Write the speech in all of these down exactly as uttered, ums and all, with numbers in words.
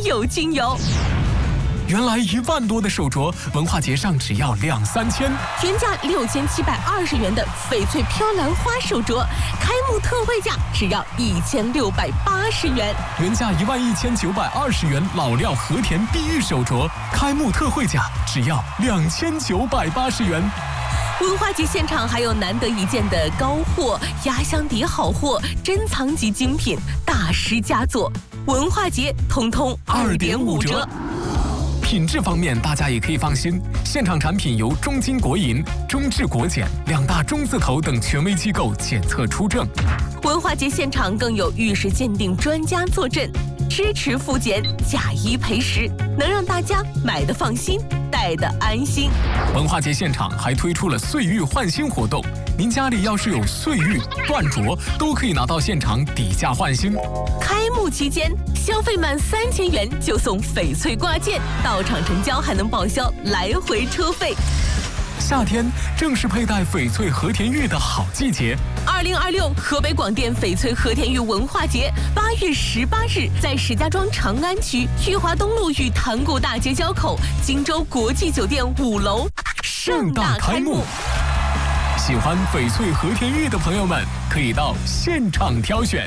有尽有。 原来一万多的手镯，文化节上只要两三千， 原价六千七百二十元的翡翠飘兰花手镯，开幕特惠价只要一千六百八十元。 原价一万一千九百二十元老料和田碧玉手镯，开幕特惠价只要两千九百八十元。 文化节现场还有难得一见的高货、压箱底好货、珍藏级精品、大师佳作，文化节通通二点五折。 品质方面，大家也可以放心，现场产品由中金国银、中智国检两大中字头等权威机构检测出证。 文化节现场更有玉石鉴定专家坐镇，支持复检，假一赔十，能让大家买得放心，戴得安心。 文化节现场还推出了岁玉换新活动，您家里要是有岁玉、断镯，都可以拿到现场底价换新。 开幕期间，消费满三千元就送翡翠挂件，到场成交还能报销来回车费。 夏天正是佩戴翡翠和田玉的好季节。 二零二六河北广电翡翠和田玉文化节八月十八日在石家庄长安区裕华东路与潭谷大街交口荆州国际酒店五楼盛大开幕。 喜欢翡翠和田玉的朋友们，可以到现场挑选。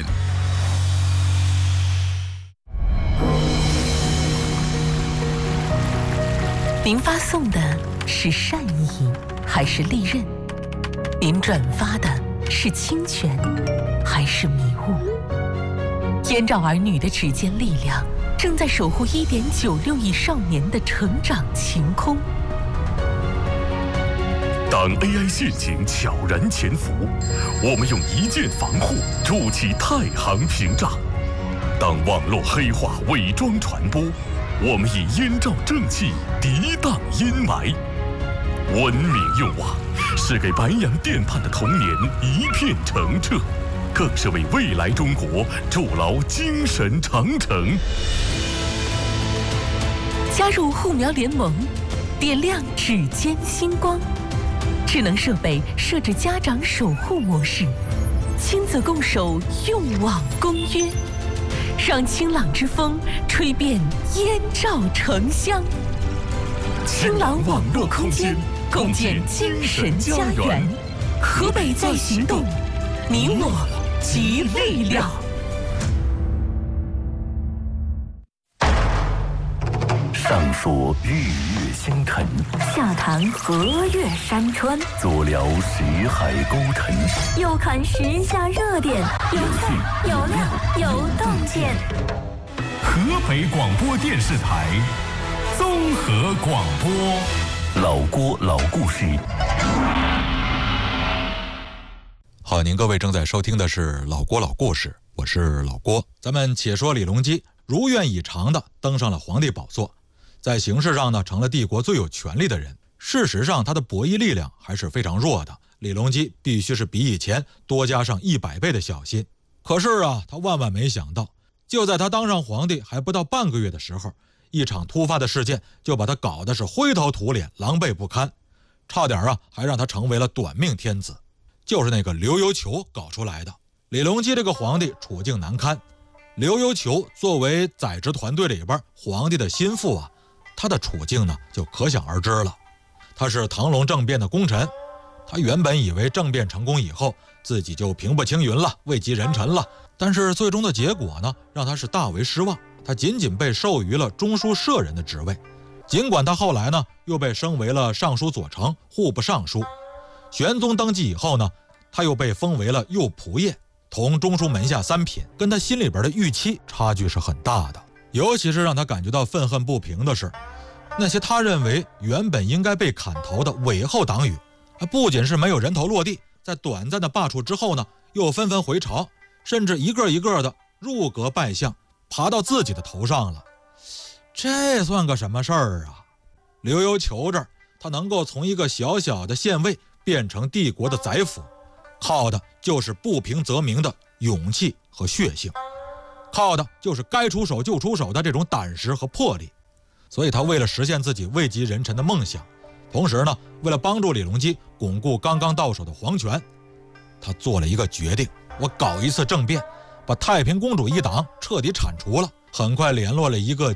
您发送的是善意还是利刃？您转发的是侵权还是迷雾？燕赵儿女的指尖力量正在守护一点九六亿少年的成长晴空。 当 A I 陷阱悄然潜伏，我们用一键防护筑起太行屏障；当网络黑话伪装传播，我们以燕赵正气涤荡阴霾。文明用网是给白洋淀畔的童年一片澄澈，更是为未来中国筑牢精神长城。 加入护苗联盟，点亮指尖星光。智能设备设置家长守护模式，亲子共守用网公约，让清朗之风吹遍燕赵城乡。清朗网络空间，共建精神家园。河北在行动，你我集力量。 上说日月星辰， 下谈河岳山川， 左聊识海沟沉， 右看时下热点，有趣有料有洞见。 河北广播电视台综合广播， 老郭老故事。 好，您各位正在收听的是老郭老故事，我是老郭。咱们且说李隆基如愿以偿的登上了皇帝宝座，在形式上呢成了帝国最有权力的人。事实上他的博弈力量还是非常弱的，李隆基必须是比以前多加上一百倍的小心。可是啊，他万万没想到，就在他当上皇帝还不到半个月的时候，一场突发的事件就把他搞得是灰头土脸，狼狈不堪，差点啊还让他成为了短命天子。就是那个刘幽球搞出来的。李隆基这个皇帝处境难堪，刘幽球作为宰执团队里边皇帝的心腹啊，他的处境呢就可想而知了。他是唐隆政变的功臣，他原本以为政变成功以后自己就平步青云了，位极人臣了，但是最终的结果呢让他是大为失望。他仅仅被授予了中书舍人的职位，尽管他后来呢又被升为了尚书左丞、户部尚书。玄宗登基以后呢，他又被封为了右仆射，同中书门下三品，跟他心里边的预期差距是很大的。尤其是让他感觉到愤恨不平的是，那些他认为原本应该被砍头的韦后党羽，不仅是没有人头落地，在短暂的罢黜之后呢，又纷纷回朝，甚至一个一个的入阁拜相，爬到自己的头上了。这算个什么事儿啊？刘幽求这儿，他能够从一个小小的县尉变成帝国的宰辅，靠的就是不平则鸣的勇气和血性，靠的就是该出手就出手的这种胆识和魄力。所以他为了实现自己位极人臣的梦想，同时呢，为了帮助李隆基巩固刚刚到手的皇权，他做了一个决定，我搞一次政变，把太平公主一党彻底铲除了。很快联络了一个